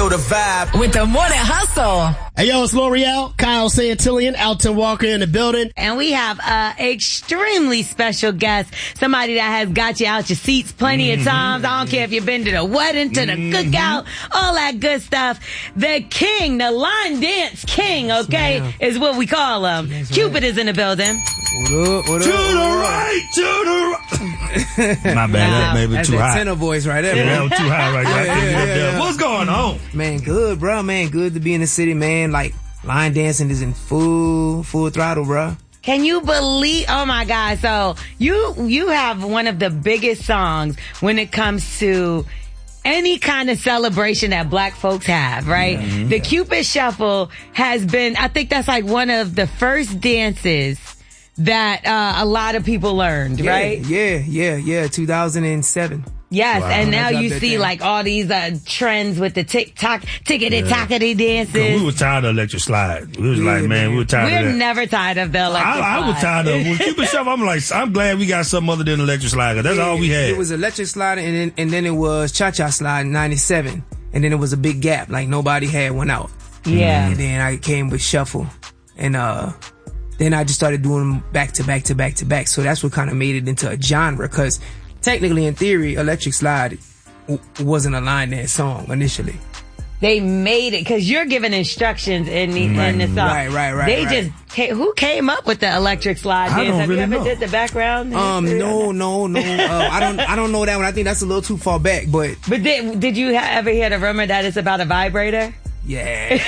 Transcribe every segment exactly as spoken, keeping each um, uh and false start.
feel the vibe with the Morning Hustle. Hey, yo, it's L'Oreal, Kyle Santillion, Alton Walker in the building. And we have an extremely special guest, somebody that has got you out your seats plenty of times. I don't care if you've been to the wedding, to the mm-hmm. cookout, all that good stuff. The king, the line dance king, okay, yes, is what we call him. Yes, Cupid right. is in the building. What up, what up, to the right, to the right. My bad, that maybe That's too that high. tenor voice right there, yeah, man. That was too high right there. yeah, yeah, yeah, yeah. What's going on? Man, good, bro, man. Good to be in the city, man. Like, line dancing is in full, full throttle, bro. Can you believe, oh my God. So you, you have one of the biggest songs when it comes to any kind of celebration that black folks have, right? Mm-hmm. The Cupid Shuffle has been, I think that's like one of the first dances that uh, a lot of people learned, yeah, right? Yeah, yeah, yeah, two thousand seven. Yes, wow. And now you see thing. like all these uh, trends with the tick-tock, tickety-tockety dances. We were tired of electric slide. We was yeah, like, man, man, we were tired we're of that. We're never tired of the electric I, slide. I was tired of it. When Cupid Shuffle, I'm like, I'm glad we got something other than electric slide. That's yeah, all we had. It was electric slide, and then, and then it was cha-cha slide in ninety-seven. And then it was a big gap, like nobody had one out. Yeah. And then I came with shuffle. And uh, then I just started doing them back to back to back to back. So that's what kind of made it into a genre, because technically, in theory, electric slide wasn't a line dance song initially. They made it because you're giving instructions in the, right. in the song. Right, right, right. They right. just came, who came up with the electric slide I dance? don't Have really you ever know. did the background? Um, no, no, no. Uh, I don't, I don't know that one. I think that's a little too far back. But but did did you ha- ever hear the rumor that it's about a vibrator? Yeah.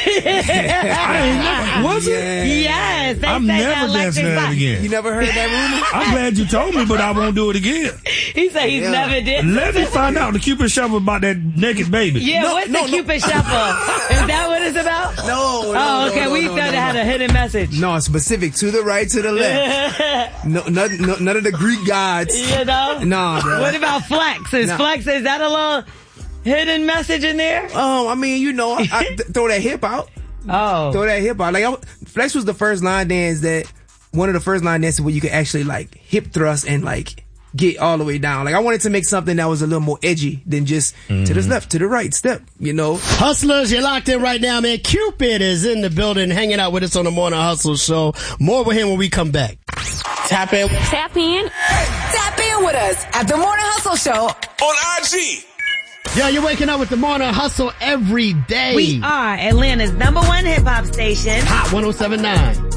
I was it? Yeah. Yes. They I'm say never dancing that again. You never heard that rumor? I'm glad you told me, but I won't do it again. He said he's Yeah. never did. Let me find out the Cupid Shuffle about that naked baby. Yeah, No, what's no, the no. Cupid Shuffle? Is that what it's about? No, no. Oh, okay. no, we no, thought no, it no. had a hidden message. No, specific to the right, to the left. no, none, no, none of the Greek gods. You know? Nah, bro. What about Flex? Is Nah. Flex, is that a little hidden message in there? Um, I mean, you know, I, I th- throw that hip out. Oh. Throw that hip out. Like, I, Flex was the first line dance that, one of the first line dances where you could actually, like, hip thrust and, like, get all the way down. Like, I wanted to make something that was a little more edgy than just mm-hmm. to the left, to the right step, you know? Hustlers, you're locked in right now, man. Cupid is in the building, hanging out with us on the Morning Hustle Show. More with him when we come back. Tap in. Tap in. Tap in with us at the Morning Hustle Show on I G. Yeah, you're waking up with the Morning Hustle every day. We are Atlanta's number one hip hop station. Hot one oh seven point nine.